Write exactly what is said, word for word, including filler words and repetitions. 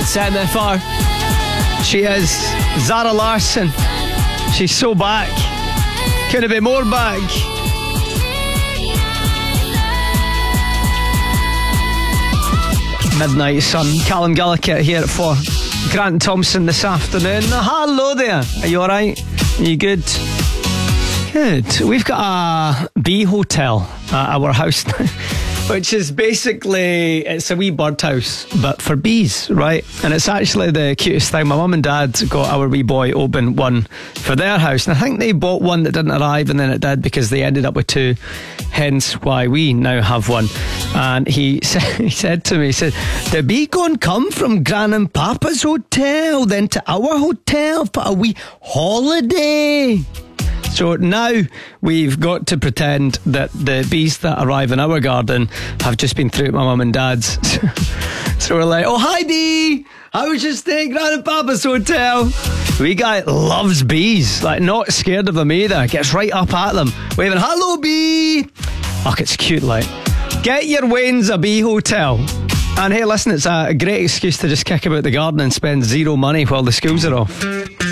setting there for her. She is Zara Larsson. She's so back. Couldn't be more back. Midnight Sun. Callum Gillickett here at four. Grant Thompson this afternoon. Hello there. Are you alright? Are you good? Good. We've got a bee hotel at our house now, which is basically, it's a wee birdhouse, but for bees, right? And it's actually the cutest thing. My mum and dad got our wee boy Oban one for their house, and I think they bought one that didn't arrive, and then it did because they ended up with two, hence why we now have one. And he said, he said to me, he said, the bee gon' come from Gran and Papa's hotel, then to our hotel for a wee holiday. So now we've got to pretend that the bees that arrive in our garden have just been through at my mum and dad's. So we're like, oh, hi bee, I was just staying at Gran and Papa's hotel. We guy loves bees, like not scared of them either, gets right up at them, waving, hello bee. Fuck, it's cute, like. Get your Wayne's a bee hotel. And hey, listen, it's a great excuse to just kick about the garden and spend zero money while the schools are off.